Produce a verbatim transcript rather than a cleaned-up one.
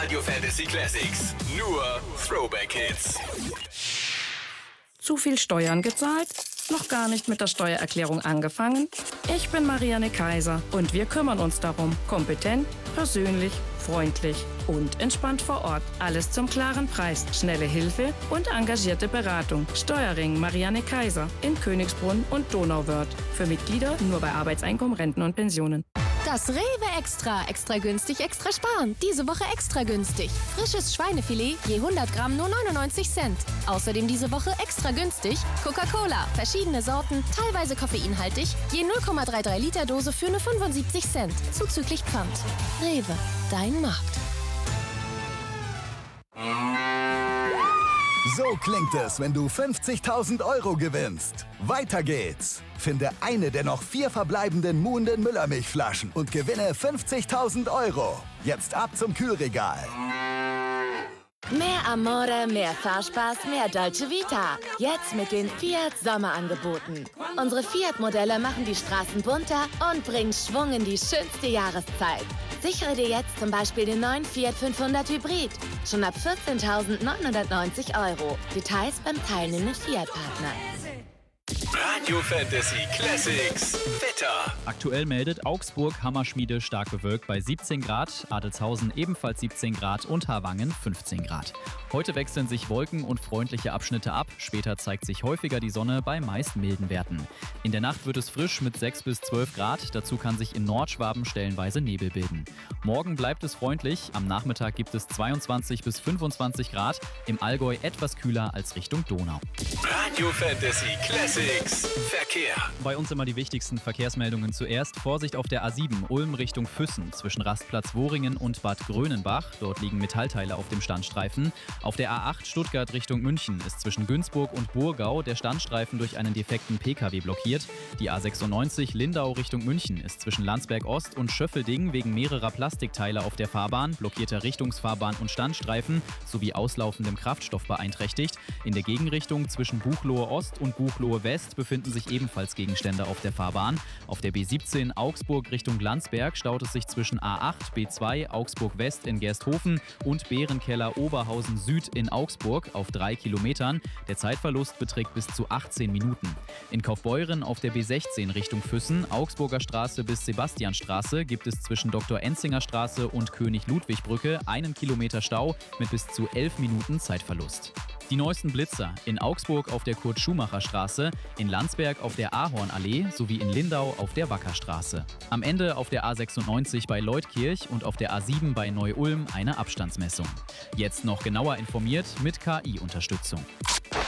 Radio Fantasy Classics. Nur Throwback Hits. Zu viel Steuern gezahlt? Noch gar nicht mit der Steuererklärung angefangen? Ich bin Marianne Kaiser und wir kümmern uns darum. Kompetent, persönlich, freundlich und entspannt vor Ort. Alles zum klaren Preis, schnelle Hilfe und engagierte Beratung. Steuerring Marianne Kaiser in Königsbrunn und Donauwörth. Für Mitglieder nur bei Arbeitseinkommen, Renten und Pensionen. Das Rewe Extra. Extra günstig, extra sparen. Diese Woche extra günstig. Frisches Schweinefilet je hundert Gramm nur neunundneunzig Cent. Außerdem diese Woche extra günstig Coca-Cola. Verschiedene Sorten, teilweise koffeinhaltig. Je null Komma dreiunddreißig Liter Dose für nur fünfundsiebzig Cent. Zuzüglich Pfand. Rewe, dein Markt. So klingt es, wenn du fünfzigtausend Euro gewinnst. Weiter geht's. Finde eine der noch vier verbleibenden muhenden Müllermilchflaschen und gewinne fünfzigtausend Euro. Jetzt ab zum Kühlregal. Mehr Amore, mehr Fahrspaß, mehr Dolce Vita. Jetzt mit den Fiat Sommerangeboten. Unsere Fiat-Modelle machen die Straßen bunter und bringen Schwung in die schönste Jahreszeit. Sichere dir jetzt zum Beispiel den neuen Fiat fünfhundert Hybrid. Schon ab vierzehntausendneunhundertneunzig Euro. Details beim teilnehmenden Fiat-Partner. Radio Fantasy Classics. Wetter. Aktuell meldet Augsburg Hammerschmiede stark bewölkt bei siebzehn Grad, Adelzhausen ebenfalls siebzehn Grad und Harwangen fünfzehn Grad. Heute wechseln sich Wolken und freundliche Abschnitte ab. Später zeigt sich häufiger die Sonne bei meist milden Werten. In der Nacht wird es frisch mit sechs bis zwölf Grad. Dazu kann sich in Nordschwaben stellenweise Nebel bilden. Morgen bleibt es freundlich. Am Nachmittag gibt es zweiundzwanzig bis fünfundzwanzig Grad. Im Allgäu etwas kühler als Richtung Donau. Radio Fantasy Classics. Verkehr. Bei uns immer die wichtigsten Verkehrsmeldungen zuerst. Vorsicht auf der A sieben, Ulm Richtung Füssen, zwischen Rastplatz Wohringen und Bad Grönenbach. Dort liegen Metallteile auf dem Standstreifen. Auf der A acht Stuttgart Richtung München ist zwischen Günzburg und Burgau der Standstreifen durch einen defekten P K W blockiert. Die A sechsundneunzig Lindau Richtung München ist zwischen Landsberg Ost und Schöffelding wegen mehrerer Plastikteile auf der Fahrbahn, blockierter Richtungsfahrbahn und Standstreifen sowie auslaufendem Kraftstoff beeinträchtigt. In der Gegenrichtung zwischen Buchloe Ost und Buchloe West befinden sich ebenfalls Gegenstände auf der Fahrbahn. Auf der B siebzehn Augsburg Richtung Landsberg staut es sich zwischen A acht, B zwei, Augsburg West in Gersthofen und Bärenkeller Oberhausen Süd in Augsburg auf drei Kilometern. Der Zeitverlust beträgt bis zu achtzehn Minuten. In Kaufbeuren auf der B sechzehn Richtung Füssen, Augsburger Straße bis Sebastianstraße gibt es zwischen Doktor Enzinger Straße und König-Ludwig-Brücke einen Kilometer Stau mit bis zu elf Minuten Zeitverlust. Die neuesten Blitzer in Augsburg auf der Kurt-Schumacher-Straße, in Landsberg auf der Ahornallee sowie in Lindau auf der Wackerstraße. Am Ende auf der A sechsundneunzig bei Leutkirch und auf der A sieben bei Neu-Ulm eine Abstandsmessung. Jetzt noch genauer informiert mit K I-Unterstützung.